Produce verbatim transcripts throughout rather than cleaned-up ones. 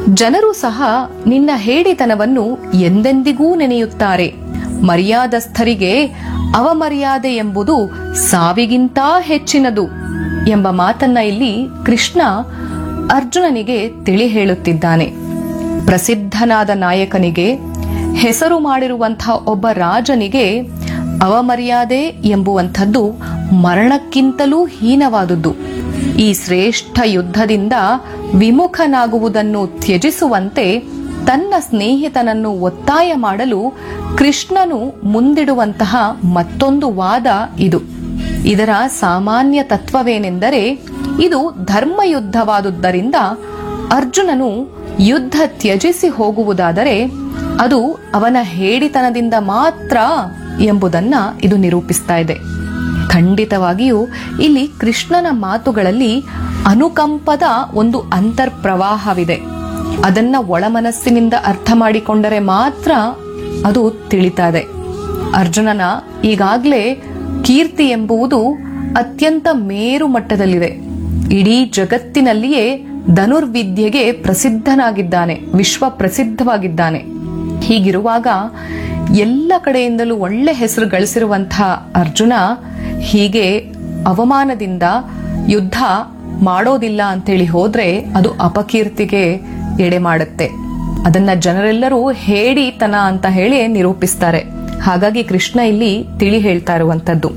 ಜನರು ಸಹ ನಿನ್ನ ಹೇಡಿತನವನ್ನು ಎಂದೆಂದಿಗೂ ನೆನೆಯುತ್ತಾರೆ. ಮರ್ಯಾದಸ್ಥರಿಗೆ ಅವಮರ್ಯಾದೆ ಎಂಬುದು ಸಾವಿಗಿಂತ ಹೆಚ್ಚಿನದು ಎಂಬ ಮಾತನ್ನ ಇಲ್ಲಿ ಕೃಷ್ಣ ಅರ್ಜುನನಿಗೆ ತಿಳಿ ಹೇಳುತ್ತಿದ್ದಾನೆ. ಪ್ರಸಿದ್ಧನಾದ ನಾಯಕನಿಗೆ, ಹೆಸರು ಮಾಡಿರುವಂತಹ ಒಬ್ಬ ರಾಜನಿಗೆ ಅವಮರ್ಯಾದೆ ಎಂಬುವಂಥದ್ದು ಮರಣಕ್ಕಿಂತಲೂ ಹೀನವಾದುದು. ಈ ಶ್ರೇಷ್ಠ ಯುದ್ಧದಿಂದ ವಿಮುಖನಾಗುವುದನ್ನು ತ್ಯಜಿಸುವಂತೆ ತನ್ನ ಸ್ನೇಹಿತನನ್ನು ಒತ್ತಾಯ ಮಾಡಲು ಕೃಷ್ಣನು ಮುಂದಿಡುವಂತಹ ಮತ್ತೊಂದು ವಾದ ಇದು. ಇದರ ಸಾಮಾನ್ಯ ತತ್ವವೇನೆಂದರೆ, ಇದು ಧರ್ಮಯುದ್ಧವಾದುದರಿಂದ ಅರ್ಜುನನು ಯುದ್ಧ ತ್ಯಜಿಸಿ ಹೋಗುವುದಾದರೆ ಅದು ಅವನ ಹೇಡಿತನದಿಂದ ಮಾತ್ರ ಎಂಬುದನ್ನ ಇದು ನಿರೂಪಿಸ್ತಾ ಇದೆ. ಖಂಡಿತವಾಗಿಯೂ ಇಲ್ಲಿ ಕೃಷ್ಣನ ಮಾತುಗಳಲ್ಲಿ ಅನುಕಂಪದ ಒಂದು ಅಂತರ್ಪ್ರವಾಹವಿದೆ. ಅದನ್ನ ಒಳಮನಸ್ಸಿನಿಂದ ಅರ್ಥ ಮಾಡಿಕೊಂಡರೆ ಮಾತ್ರ ಅದು ತಿಳಿತಾದೆ. ಅರ್ಜುನನ ಈಗಾಗಲೇ ಕೀರ್ತಿ ಎಂಬುದು ಅತ್ಯಂತ ಮೇರು ಮಟ್ಟದಲ್ಲಿದೆ. ಇಡೀ ಜಗತ್ತಿನಲ್ಲಿಯೇ ಧನುರ್ವಿದ್ಯೆಗೆ ಪ್ರಸಿದ್ಧನಾಗಿದ್ದಾನೆ, ವಿಶ್ವ ಪ್ರಸಿದ್ಧವಾಗಿದ್ದಾನೆ. ಹೀಗಿರುವಾಗ ಎಲ್ಲ ಕಡೆಯಿಂದಲೂ ಒಳ್ಳೆ ಹೆಸರು ಗಳಿಸಿರುವಂತಹ ಅರ್ಜುನ ಹೀಗೆ ಅವಮಾನದಿಂದ ಯುದ್ಧ ಮಾಡೋದಿಲ್ಲ ಅಂತೇಳಿ ಹೋದ್ರೆ ಅದು ಅಪಕೀರ್ತಿಗೆ ಎಡೆ ಮಾಡುತ್ತೆ. ಅದನ್ನ ಜನರೆಲ್ಲರೂ ಹೇಡಿತನ ಅಂತ ಹೇಳಿ ನಿರೂಪಿಸ್ತಾರೆ. ಹಾಗಾಗಿ ಕೃಷ್ಣ ಇಲ್ಲಿ ತಿಳಿ ಹೇಳ್ತಾ ಇರುವಂತದ್ದು,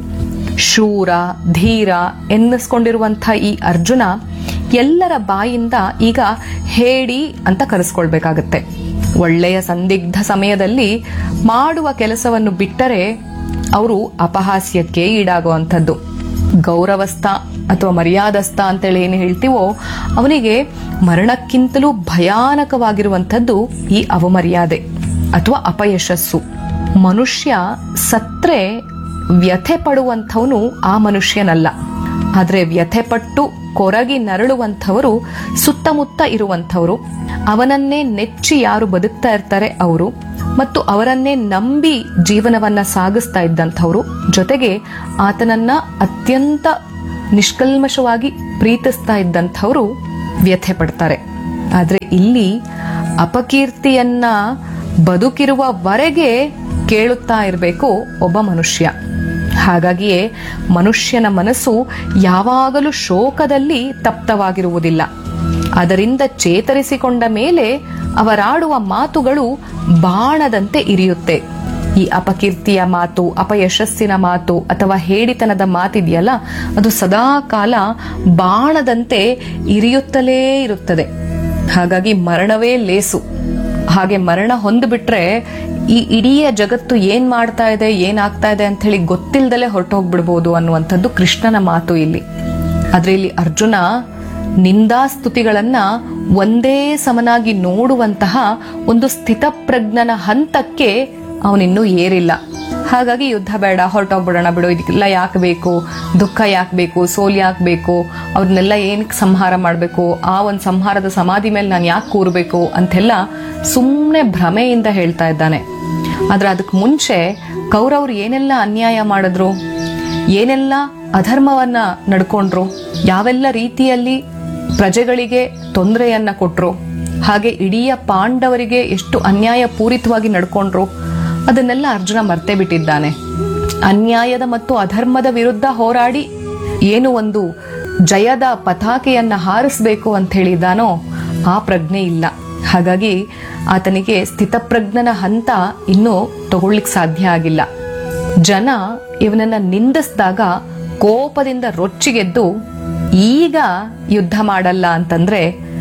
ಶೂರ ಧೀರ ಎನ್ನಿಸ್ಕೊಂಡಿರುವಂತಹ ಈ ಅರ್ಜುನ ಎಲ್ಲರ ಬಾಯಿಂದ ಈಗ ಹೇಡಿ ಅಂತ ಕರೆಸ್ಕೊಳ್ಬೇಕಾಗತ್ತೆ. ಒಳ್ಳೆಯ ಸಂದಿಗ್ಧ ಸಮಯದಲ್ಲಿ ಮಾಡುವ ಕೆಲಸವನ್ನು ಬಿಟ್ಟರೆ ಅವರು ಅಪಹಾಸ್ಯಕ್ಕೆ ಈಡಾಗುವಂಥದ್ದು. ಗೌರವಸ್ಥ ಅಥವಾ ಮರ್ಯಾದಸ್ಥ ಅಂತೇಳಿ ಏನು ಹೇಳ್ತೀವೋ ಅವನಿಗೆ ಮರಣಕ್ಕಿಂತಲೂ ಭಯಾನಕವಾಗಿರುವಂಥದ್ದು ಈ ಅವಮರ್ಯಾದೆ ಅಥವಾ ಅಪಯಶಸ್ಸು. ಮನುಷ್ಯ ಸತ್ರೆ ವ್ಯಥೆ ಪಡುವಂಥವನು ಆ ಮನುಷ್ಯನಲ್ಲ. ಆದ್ರೆ ವ್ಯಥೆ ಪಟ್ಟು ಕೊರಗಿ ನರಳುವಂಥವರು ಸುತ್ತಮುತ್ತ ಇರುವಂಥವರು, ಅವನನ್ನೇ ನೆಚ್ಚಿ ಯಾರು ಬದುಕ್ತಾ ಇರ್ತಾರೆ ಅವರು, ಮತ್ತು ಅವರನ್ನೇ ನಂಬಿ ಜೀವನವನ್ನ ಸಾಗಿಸ್ತಾ ಇದ್ದಂಥವ್ರು, ಜೊತೆಗೆ ಆತನನ್ನ ಅತ್ಯಂತ ನಿಷ್ಕಲ್ಮಶವಾಗಿ ಪ್ರೀತಿಸ್ತಾ ಇದ್ದಂಥವ್ರು ವ್ಯಥೆ ಪಡ್ತಾರೆ. ಆದ್ರೆ ಇಲ್ಲಿ ಅಪಕೀರ್ತಿಯನ್ನ ಬದುಕಿರುವವರೆಗೆ ಕೇಳುತ್ತಾ ಇರಬೇಕು ಒಬ್ಬ ಮನುಷ್ಯ. ಹಾಗಾಗಿಯೇ ಮನುಷ್ಯನ ಮನಸ್ಸು ಯಾವಾಗಲೂ ಶೋಕದಲ್ಲಿ ತಪ್ತವಾಗಿರುವುದಿಲ್ಲ. ಅದರಿಂದ ಚೇತರಿಸಿಕೊಂಡ ಮೇಲೆ ಅವರಾಡುವ ಮಾತುಗಳು ಬಾಣದಂತೆ ಇರಿಯುತ್ತೆ. ಈ ಅಪಕೀರ್ತಿಯ ಮಾತು, ಅಪಯಶಸ್ಸಿನ ಮಾತು ಅಥವಾ ಹೇಡಿತನದ ಮಾತಿದೆಯಲ್ಲ, ಅದು ಸದಾ ಕಾಲ ಬಾಣದಂತೆ ಇರಿಯುತ್ತಲೇ ಇರುತ್ತದೆ. ಹಾಗಾಗಿ ಮರಣವೇ ಲೇಸು. ಹಾಗೆ ಮರಣ ಹೊಂದ್ಬಿಟ್ರೆ ಈ ಇಡೀ ಜಗತ್ತು ಏನ್ ಮಾಡ್ತಾ ಇದೆ, ಏನಾಗ್ತಾ ಇದೆ ಅಂತ ಹೇಳಿ ಗೊತ್ತಿಲ್ದಲೆ ಹೊರಟೋಗ್ಬಿಡ್ಬೋದು ಅನ್ನುವಂಥದ್ದು ಕೃಷ್ಣನ ಮಾತು ಇಲ್ಲಿ. ಆದ್ರೆ ಇಲ್ಲಿ ಅರ್ಜುನ ನಿಂದಾಸ್ತುತಿಗಳನ್ನ ಒಂದೇ ಸಮನಾಗಿ ನೋಡುವಂತಹ ಒಂದು ಸ್ಥಿತಪ್ರಜ್ಞನ ಹಂತಕ್ಕೆ ಅವನಿನ್ನೂ ಏರಿಲ್ಲ. ಹಾಗಾಗಿ ಯುದ್ಧ ಬೇಡ, ಹೊರಟೋಗ್ಬಿಡೋಣ ಬಿಡು, ಇದಕ್ಕೆಲ್ಲ ಯಾಕೆ ಬೇಕು, ದುಃಖ ಯಾಕೆ ಬೇಕು, ಸೋಲ್ ಯಾಕೆ ಬೇಕು, ಅವ್ರನ್ನೆಲ್ಲ ಏನಕ್ಕೆ ಸಂಹಾರ ಮಾಡಬೇಕು, ಆ ಒಂದು ಸಂಹಾರದ ಸಮಾಧಿ ಮೇಲೆ ನಾನು ಯಾಕೆ ಕೂರ್ಬೇಕು ಅಂತೆಲ್ಲ ಸುಮ್ಮನೆ ಭ್ರಮೆಯಿಂದ ಹೇಳ್ತಾ ಇದ್ದಾನೆ. ಆದ್ರೆ ಅದಕ್ಕೆ ಮುಂಚೆ ಕೌರವರು ಏನೆಲ್ಲ ಅನ್ಯಾಯ ಮಾಡಿದ್ರು, ಏನೆಲ್ಲ ಅಧರ್ಮವನ್ನ ನಡ್ಕೊಂಡ್ರು, ಯಾವೆಲ್ಲ ರೀತಿಯಲ್ಲಿ ಪ್ರಜೆಗಳಿಗೆ ತೊಂದರೆಯನ್ನ ಕೊಟ್ರು, ಹಾಗೆ ಇಡೀ ಪಾಂಡವರಿಗೆ ಎಷ್ಟು ಅನ್ಯಾಯ ಪೂರಿತವಾಗಿ ನಡ್ಕೊಂಡ್ರು, ಅದನ್ನೆಲ್ಲ ಅರ್ಜುನ ಮರ್ತೇ ಬಿಟ್ಟಿದ್ದಾನೆ. ಅನ್ಯಾಯದ ಮತ್ತು ಅಧರ್ಮದ ವಿರುದ್ಧ ಹೋರಾಡಿ ಏನು ಒಂದು ಜಯದ ಪತಾಕೆಯನ್ನ ಹಾರಿಸಬೇಕು ಅಂತ ಹೇಳಿದಾನೋ ಆ ಪ್ರಜ್ಞೆ ಇಲ್ಲ. ಹಾಗಾಗಿ ಆತನಿಗೆ ಸ್ಥಿತಪ್ರಜ್ಞನ ಹಂತ ಇನ್ನೂ ತಗೊಳ್ಳಿಕ್ ಸಾಧ್ಯ ಆಗಿಲ್ಲ. ಜನ ಇವನನ್ನ ನಿಂದಿಸಿದಾಗ ಕೋಪದಿಂದ ರೊಚ್ಚಿಗೆದ್ದು ಈಗ ಯುದ್ಧ ಮಾಡಲ್ಲ ಅಂತಂದ್ರೆ,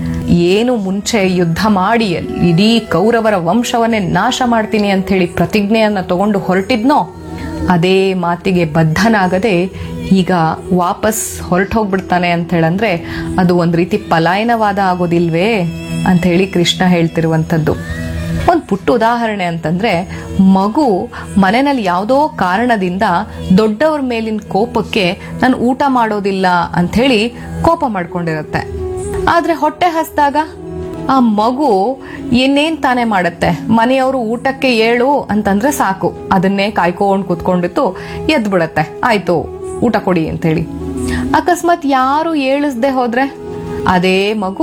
ಏನು ಮುಂಚೆ ಯುದ್ಧ ಮಾಡಿ ಇಡೀ ಕೌರವರ ವಂಶವನ್ನೇ ನಾಶ ಮಾಡ್ತೀನಿ ಅಂತ ಹೇಳಿ ಪ್ರತಿಜ್ಞೆಯನ್ನ ತಗೊಂಡು ಹೊರಟಿದ್ನೋ ಅದೇ ಮಾತಿಗೆ ಬದ್ಧನಾಗದೆ ಈಗ ವಾಪಸ್ ಹೊರಟೋಗ್ಬಿಡ್ತಾನೆ ಅಂತ ಹೇಳಂದ್ರೆ ಅದು ಒಂದ್ ರೀತಿ ಪಲಾಯನವಾದ ಆಗೋದಿಲ್ವೇ ಅಂತ ಹೇಳಿ ಕೃಷ್ಣ ಹೇಳ್ತಿರುವಂತದ್ದು. ಒಂದ್ ಪುಟ್ಟ ಉದಾಹರಣೆ ಅಂತಂದ್ರೆ, ಮಗು ಮನೆಯಲ್ಲಿ ಯಾವುದೋ ಕಾರಣದಿಂದ ದೊಡ್ಡವ್ರ ಮೇಲಿನ ಕೋಪಕ್ಕೆ ನಾನು ಊಟ ಮಾಡೋದಿಲ್ಲ ಅಂತ ಹೇಳಿ ಕೋಪ ಮಾಡ್ಕೊಂಡಿರತ್ತೆ. ಆದ್ರೆ ಹೊಟ್ಟೆ ಹಸ್ದಾಗ ಆ ಮಗು ಏನೇನ್ ತಾನೇ ಮಾಡತ್ತೆ, ಮನೆಯವರು ಊಟಕ್ಕೆ ಏಳು ಅಂತಂದ್ರೆ ಸಾಕು, ಅದನ್ನೇ ಕಾಯ್ಕೊಂಡ್ ಕೂತ್ಕೊಂಡಿತ್ತು ಎದ್ ಬಿಡತ್ತೆ, ಆಯ್ತು ಊಟ ಕೊಡಿ ಅಂತ ಹೇಳಿ. ಅಕಸ್ಮಾತ್ ಯಾರು ಏಳಿಸ್ದೆ ಹೋದ್ರೆ ಅದೇ ಮಗು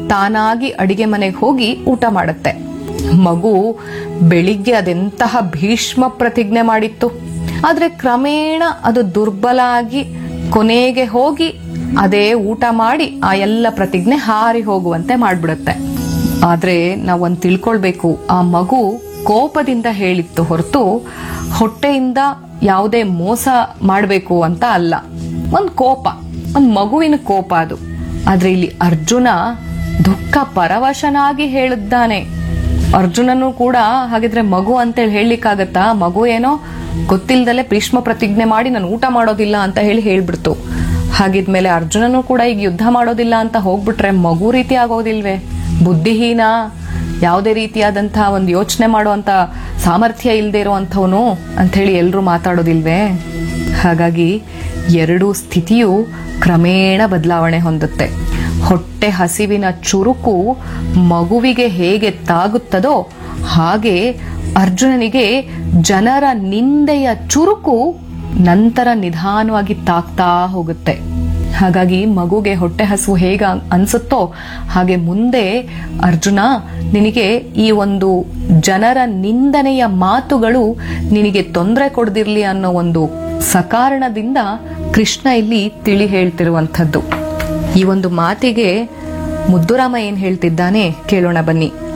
ತಾನಾಗಿ ಅಡಿಗೆ ಮನೆಗೆ ಹೋಗಿ ಊಟ ಮಾಡುತ್ತೆ. ಮಗು ಬೆಳಿಗ್ಗೆ ಅದೆಂತಹ ಭೀಷ್ಮ ಪ್ರತಿಜ್ಞೆ ಮಾಡಿತ್ತು. ಆದ್ರೆ ಕ್ರಮೇಣ ಅದು ದುರ್ಬಲ ಆಗಿ ಕೊನೆಗೆ ಹೋಗಿ ಅದೇ ಊಟ ಮಾಡಿ ಆ ಎಲ್ಲ ಪ್ರತಿಜ್ಞೆ ಹಾರಿ ಹೋಗುವಂತೆ ಮಾಡ್ಬಿಡುತ್ತೆ. ಆದ್ರೆ ನಾವೊಂದು ತಿಳ್ಕೊಳ್ಬೇಕು, ಆ ಮಗು ಕೋಪದಿಂದ ಹೇಳಿತ್ತು ಹೊರತು ಹೊಟ್ಟೆಯಿಂದ ಯಾವುದೇ ಮೋಸ ಮಾಡಬೇಕು ಅಂತ ಅಲ್ಲ. ಒಂದ್ ಕೋಪ, ಒಂದ್ ಮಗುವಿನ ಕೋಪ ಅದು. ಆದ್ರೆ ಇಲ್ಲಿ ಅರ್ಜುನ ದುಃಖ ಪರವಶನಾಗಿ ಹೇಳಿದ್ದಾನೆ. ಅರ್ಜುನನು ಕೂಡ ಹಾಗಿದ್ರೆ ಮಗು ಅಂತೇಳಿ ಹೇಳಲಿಕ್ಕಾಗತ್ತಾ? ಮಗು ಏನೋ ಗೊತ್ತಿಲ್ದಲೆ ಭೀಷ್ಮ ಪ್ರತಿಜ್ಞೆ ಮಾಡಿ ನಾನು ಊಟ ಮಾಡೋದಿಲ್ಲ ಅಂತ ಹೇಳಿ ಹೇಳ್ಬಿಡ್ತು. ಹಾಗಿದ್ಮೇಲೆ ಅರ್ಜುನನು ಕೂಡ ಈಗ ಯುದ್ಧ ಮಾಡೋದಿಲ್ಲ ಅಂತ ಹೋಗ್ಬಿಟ್ರೆ ಮಗು ರೀತಿ ಆಗೋದಿಲ್ವೇ? ಬುದ್ಧಿಹೀನ, ಯಾವುದೇ ರೀತಿಯಾದಂತಹ ಒಂದು ಯೋಚನೆ ಮಾಡುವಂತ ಸಾಮರ್ಥ್ಯ ಇಲ್ಲದೆ ಇರುವಂಥವನು ಅಂತ ಹೇಳಿ ಎಲ್ರೂ ಮಾತಾಡೋದಿಲ್ವೇ? ಹಾಗಾಗಿ ಎರಡೂ ಸ್ಥಿತಿಯು ಕ್ರಮೇಣ ಬದಲಾವಣೆ ಹೊಂದುತ್ತೆ. ಹೊಟ್ಟೆ ಹಸಿವಿನ ಚುರುಕು ಮಗುವಿಗೆ ಹೇಗೆ ತಾಗುತ್ತದೋ ಹಾಗೆ ಅರ್ಜುನನಿಗೆ ಜನರ ನಿಂದೆಯ ಚುರುಕು ನಂತರ ನಿಧಾನವಾಗಿ ತಾಗ್ತಾ ಹೋಗುತ್ತೆ. ಹಾಗಾಗಿ ಮಗುಗೆ ಹೊಟ್ಟೆ ಹಸಿವು ಹೇಗ ಅನ್ಸುತ್ತೋ ಹಾಗೆ ಮುಂದೆ ಅರ್ಜುನ ನಿನಗೆ ಈ ಒಂದು ಜನರ ನಿಂದನೆಯ ಮಾತುಗಳು ನಿನಗೆ ತೊಂದರೆ ಕೊಡದಿರ್ಲಿ ಅನ್ನೋ ಒಂದು ಸಕಾರಣದಿಂದ ಕೃಷ್ಣ ಇಲ್ಲಿ ತಿಳಿ ಹೇಳ್ತಿರುವಂಥದ್ದು. ಈ ಒಂದು ಮಾತಿಗೆ ಮುದ್ದುರಾಮ ಏನ್ ಹೇಳ್ತಿದ್ದಾನೆ ಕೇಳೋಣ ಬನ್ನಿ.